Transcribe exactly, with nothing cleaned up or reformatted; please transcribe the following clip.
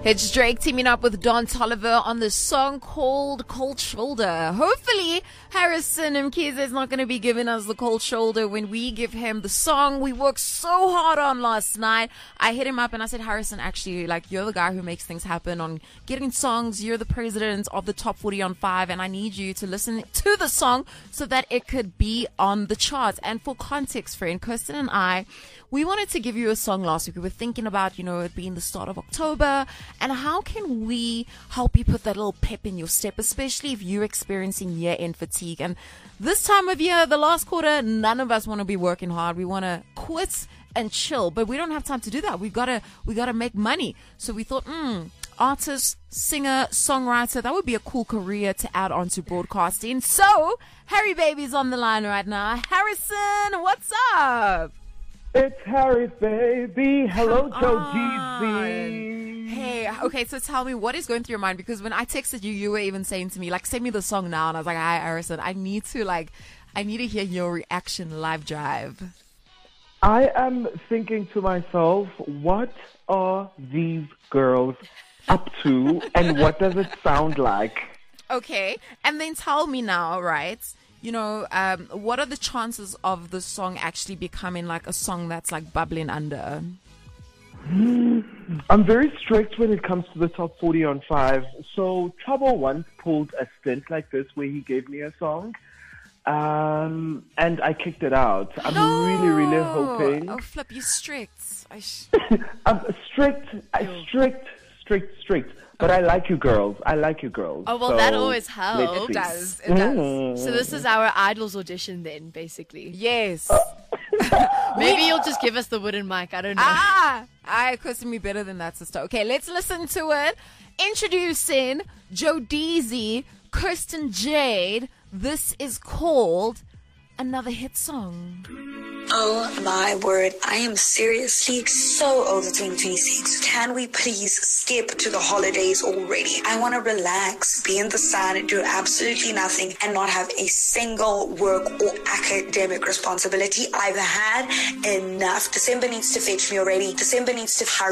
It's Drake teaming up with Don Toliver on the song called Cold Shoulder. Hopefully, Harrison Mkhize is not going to be giving us the cold shoulder when we give him the song we worked so hard on last night. I hit him up and I said, Harrison, actually, like, you're the guy who makes things happen on getting songs. You're the president of the Top forty on five, and I need you to listen to the song so that it could be on the charts. And for context, friend, Kirsten and I, we wanted to give you a song last week. We were thinking about, you know, it being the start of October, and how can we help you put that little pep in your step, especially if you're experiencing year-end fatigue. And this time of year, the last quarter, none of us want to be working hard. We want to quit and chill, but we don't have time to do that. We've got to, we got to make money. So we thought, hmm, artist, singer, songwriter, that would be a cool career to add on to broadcasting. So Harry Baby's on the line right now. Harrison, what's up? It's Harry Baby. Hello, Joe Jeezy. Hey, okay, so tell me, what is going through your mind? Because when I texted you, you were even saying to me, like, send me the song now. And I was like, hi, Harrison, I need to, like, I need to hear your reaction live drive. I am thinking to myself, what are these girls up to, and what does it sound like? Okay, and then tell me now, right? You know, um, what are the chances of the song actually becoming like a song that's like bubbling under? I'm very strict when it comes to the Top forty on five. So Trouble once pulled a stint like this where he gave me a song, um, and I kicked it out. I'm no! really, really hoping. Oh, flip, you strict. I sh- I'm strict, I strict, strict, strict. But I like you girls. I like you girls. Oh, well, so that always helps. It does. It does. Mm. So this is our Idols audition then, basically. Yes. Maybe you'll just give us the wooden mic. I don't know. Ah, I could me better than that, sister. Okay, let's listen to it. Introducing Jodeci, Kirsten Jade. This is called Another Hit Song. Oh my word, I am seriously so over twenty twenty-six. Can we please skip to the holidays already? I want to relax, be in the sun, do absolutely nothing, and not have a single work or academic responsibility. I've had enough. December needs to fetch me already. December needs to hurry.